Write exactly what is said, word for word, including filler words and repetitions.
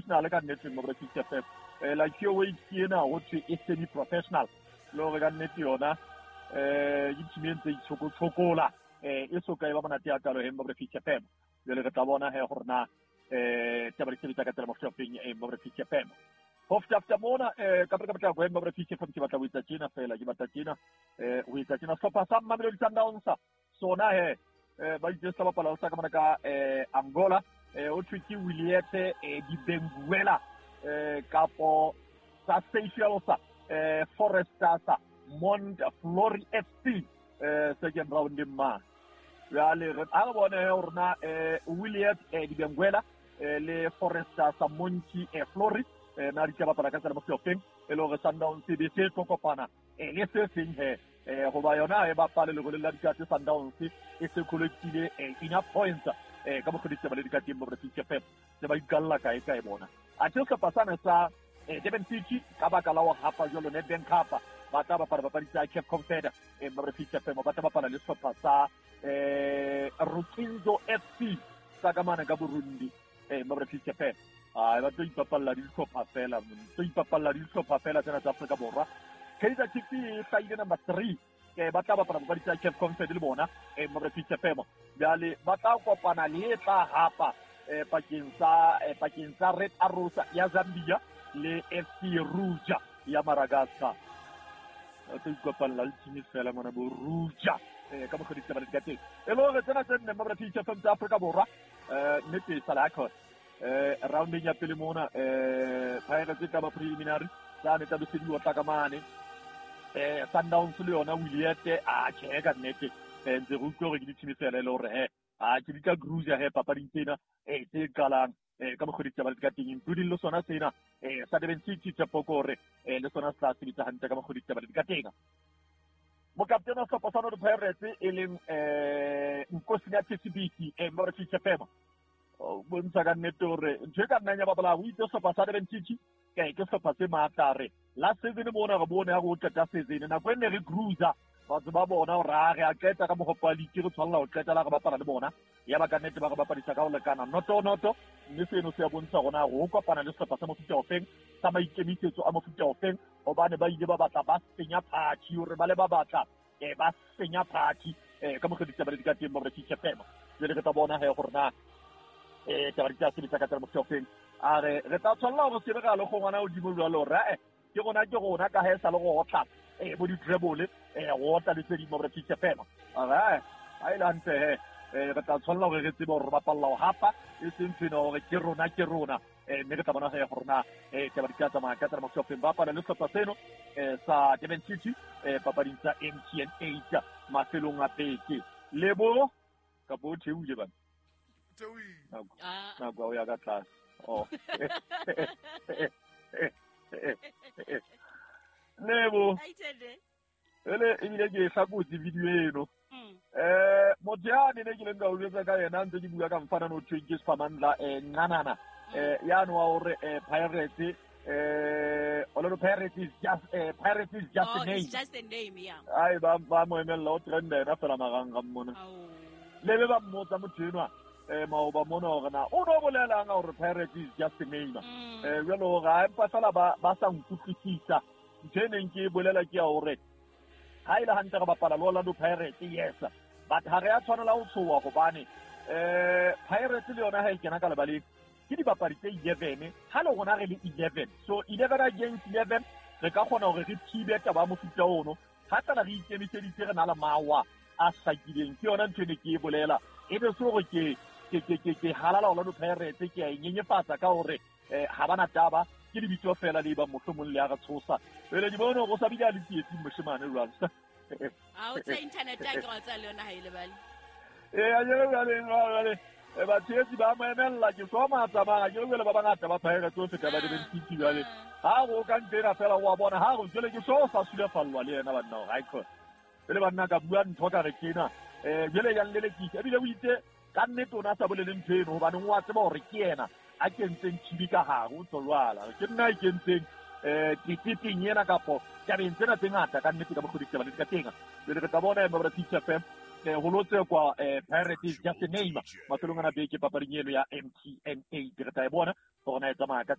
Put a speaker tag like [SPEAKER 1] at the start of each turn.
[SPEAKER 1] professional ka nnete mo re Fish F M eh la Q A ena ho thwe e semi professional lo re ka nnete yona eh itshimetse itshoko tshokola eh e so ka e ba monate ya kalo he mo re Fish F M le re tla bona he hore na eh taba re tsebisa ka tsela mo shopping e mo re Fish F M Hofta after mona eh ka re ka batla go emma re Fish F M ke batla go itsa tsena fela ke batla tsena eh ho itsa tsena so pa sa Mamelodi Sundowns sona he eh ba itse sa bapala sa ka mona ka eh Angola eh o thwe ke Williete eh di Benguela eh kapo sa Seychelles eh Foresters Mont Flori F C eh second round ma ya le re a bona hore na eh Williete eh di Benguela eh le Foresters Monti e Flori eh na di ka bapala ka tsela mo shopping e lo re Sundowns di se kopana e le se seng he eh go ba yona e bapala le go le la di ka Sundowns e se collectile e ina points eh ka mo go ditse ba le di ka timo re Fish F M se ba ikalla ka e ka e bona a tse ka pasana sa eh Durban City ka ba ka la wa hapa jolo Nedbank Cup ba ta ba para ba ditsa Cape Confed e mo re Fish F M ba ta ba para le sopha sa eh Rukinzo F C sa ka mana ka Burundi e mo re Fish F M a ba tlo ipapalla di sopha fela mo tlo ipapalla di sopha fela tsena tsa Afrika Borwa Kaizer Chiefs sa ile number three ke ba tla ba para ba ditsa Cape Confed le bona e mo re Fish F M bale ba tla kopana le tla hapa eh pakeng sa eh, pakeng sa Red Arrows ya Zambia le F C Ruja ya Madagascar tlo kopana le team fela mona bo Ruja eh ka mo khodi tsaba ka teng e lo re tsena tsena mo re Fish F M tsa Afrika Borwa eh nete sala ka eh rounding ya pele mona eh Pirates ka ba preliminary sa neta be se di wata ka mane eh Sundowns le yona Williete a cheka nete eh ntse go tlo re di team fela le hore eh a ke di ka Gruja he papa di tsena eh tse kalang eh ka mo khodi tsaba ka teng including lo sona tsena eh sa Durban City tsa Pokore eh le sona sa se ditsa hantle ka mo khodi tsaba ka teng mo kaptena sa pasano de Pirates e leng eh Nkosi ya T C B e mo re Fish F M o bontsha ka nnete hore ntse ka nna nya ba bala o itse so pasa Durban City ke ke so pase maatare la season bona ga bona ga o tla season na go ne re Gruja batho ba bona o ra re a qeta ka mogopali ke re tshwalla o qeta la ga bapala le bona ya ba ka nnete ba ga bapadisa ka o lekana noto noto mme seno se ya bontsha gona go kopana le sepa sa mofuta o feng sa maikemisetso a mofuta o feng obane ba ile ba batla ba senya party hore ba le ba batla e ba senya party eh ka mogeditsa ba le ka teng mo re Fish F M le re ta bona he gore na eh taba ditsa se ditsa ka tsela mofuta o feng a re re ta tshwalla go se re ga le go ngwana o di mo jalo ra eh ke gona ke gona ka he sa le go otla eh bo di treble eh go tla le tse di mo re Fish F M ara a ile ntse he eh re ta tshwalla go re tsebe gore ba palla o hapa e seng tseno re ke rona ke rona eh mme re ta bona he gore na eh taba ditsa tsa ma ka tsela mo shopping ba pala le sopha seno eh sa Durban City eh papa ditsa M T N eight mafelong a peke lebo ka bo theuje bana
[SPEAKER 2] tewi
[SPEAKER 1] ah na go ya ka class oh lebo
[SPEAKER 3] aitende
[SPEAKER 1] ele ebile ke sa go di video eno eh mojane ne ke le nga o letsa ka yena ntse di bua ka mfana no twenty spamandla eh nganana eh ya no hore eh Pirates eh Orlando Pirates is just eh Pirates is just
[SPEAKER 3] oh,
[SPEAKER 1] a name
[SPEAKER 3] it's just a name yeah
[SPEAKER 1] ai ba ba mo emela o trend na fela maganga mona
[SPEAKER 3] oh
[SPEAKER 1] lebe ba mmotsa mothenwa eh maoba mona hore na o no bolela nga hore Pirates is just a name eh jalo ga empa sala ba ba sa nkutlwisisa ntseneng ke bolela ke ya hore ha ile hantle ga bapala le Orlando Pirates yes but ha re a tshwanela ho tshowa go bane eh Pirates le yona ha e kena ka lebale ke di bapadi tse eleven ha le gona re le eleven so eleven against eleven re ka kgona hore re thibe taba mo futa ono ha tsala re ikemiseditse re na le mawa a sakileng ke yona ntwe ne ke e bolela e be so go ke ke ke ke ke halala Orlando Pirates ke a nyenyefatsa ka hore eh ha bana taba ke di bitso fela le ba mohlomong le a ga tshosa pele di bona go sa bile a le tsietsi moshimane runs
[SPEAKER 3] a o tsa internet a ke wa tsa le yona ha ile bale
[SPEAKER 1] eh a jere ba le ngale e ba tsietsi ba mo emella ke so ma tsa ba ke le ba bangata ba Pirates o feta ba di bentsi jale ha go ka ntena fela wa bona ha go jele ke so sa sule fallwa le yena ba nna ga ikho le ba nna ka bua ntho ka re kena eh jele ya le le kitse e bile o itse ka nne tona sa bolele nteno ba nngwa tseba hore ke yena a kentseng chibi ka ha go tsolwala ke nna ke kentseng eh tititing yena kapo ya be tsena tse ngata ka nnete ka bo goditse ba le ka tenga le re ka bona e ba Fish F M eh ho lotse kwa eh Pirates just a name mafelong ana beke papading eno ya M T N eight re ta e bona gore na e tsamaya ka